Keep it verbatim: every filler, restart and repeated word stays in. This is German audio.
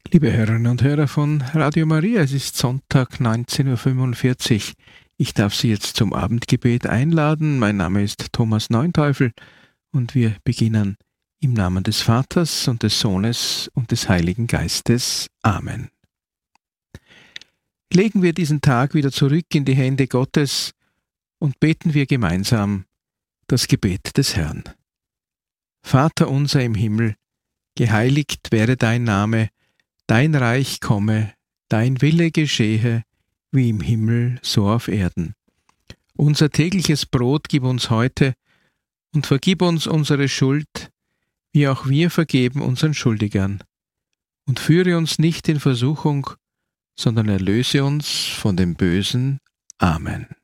Liebe Hörerinnen und Hörer von Radio Maria, es ist Sonntag neunzehn Uhr fünfundvierzig. Ich darf Sie jetzt zum Abendgebet einladen. Mein Name ist Thomas Neunteufel und wir beginnen im Namen des Vaters und des Sohnes und des Heiligen Geistes. Amen. Legen wir diesen Tag wieder zurück in die Hände Gottes und beten wir gemeinsam das Gebet des Herrn. Vater unser im Himmel, geheiligt werde dein Name, dein Reich komme, dein Wille geschehe, wie im Himmel, so auf Erden. Unser tägliches Brot gib uns heute und vergib uns unsere Schuld, wie auch wir vergeben unseren Schuldigern. Und führe uns nicht in Versuchung, sondern erlöse uns von dem Bösen. Amen.